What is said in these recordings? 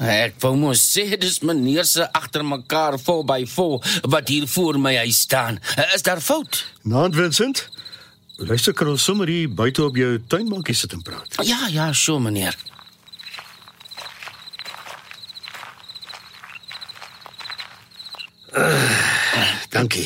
Ek wou mos sê, dis meneer se agter mekaar 4x4 wat hier voor my huis staan. Is daar fout? Naand Vincent, luister kan ons sommer hier buite op jou tuinbankie sit en praat. Ja, so meneer. Dankie.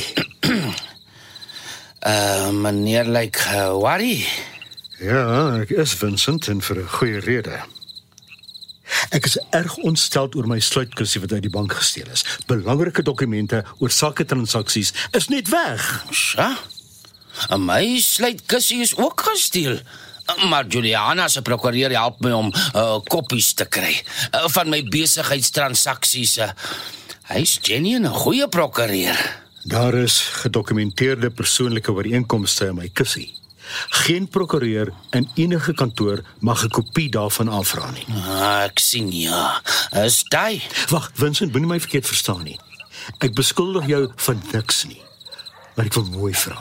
Meneer lyk worry. Ja, ek is Vincent en vir 'n goeie rede. Ek is erg ontsteld oor my sluitkussie wat uit die bank gesteel is. Belangrike dokumente oor saketransaksies is net weg. Sja. My sluitkussie is ook gesteel. Maar Juliana se prokureur help my om koppies te kry van my besigheidstransaksies. Hy's genuine 'n goeie prokureur. Daar is gedokumenteerde persoonlike ooreenkomste in my kussie. Geen prokureur in enige kantoor mag 'n kopie daarvan aanvra nie. Ek sien ja. Is jy? Wag, Vincent, moenie my verkeerd verstaan nie. Ek beskuldig jou van niks nie. Maar ek wil mooi vra.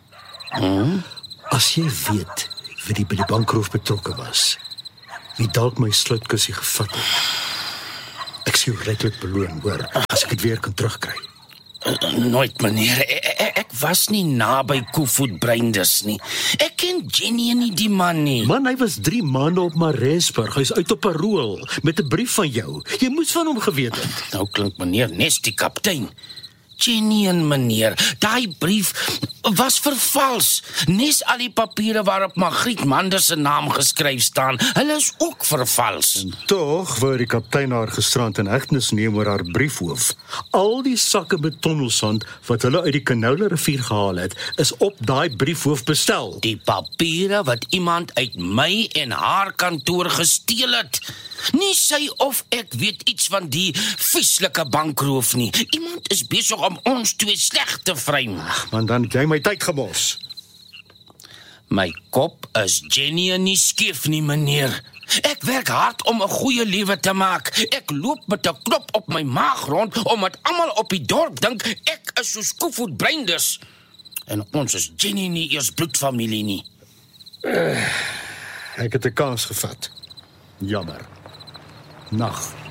As jy weet wie by die bankroof betrokke was, wie dalk my sluitkussie gevat het, ek sou ryklik beloon, hoor, as ek dit weer kan terugkry. Nooit, meneer. Ek was nie naby Koevoet Breinders nie. Ek ken Jenny nie die man nie. Man, hy was 3 maande op Maresburg. Hy's uit op parool met 'n brief van jou. Jy moes van hom geweet het. Nou klink meneer nes die kaptein. Jenny en meneer, daai brief was vervals. Nes al die papiere waarop Margriet Manders se naam geskryf staan, hulle is ook vervals. Tog wou die kaptein haar gisterand in hegtenis neem oor haar briefhoof. Al die sakke betonnelsand wat hulle uit die Canola rivier gehaal het, is op daai briefhoof bestel. Die papiere wat iemand uit my en haar kantoor gesteel het. Nie sy of ek weet iets van die vieslike bankroof nie. Iemand is besig om ons twee sleg te vrym. Want dan het jy my tyd gemors. My kop is Jenny nie skief nie, meneer. Ek werk hard om 'n goeie lewe te maak. Ek loop met 'n knop op my maag rond, omdat almal op die dorp dink ek is soos Koevoet Breinders. En ons is Jenny nie eers bloedfamilie nie. Ek het 'n kans gevat. Jammer. Nag.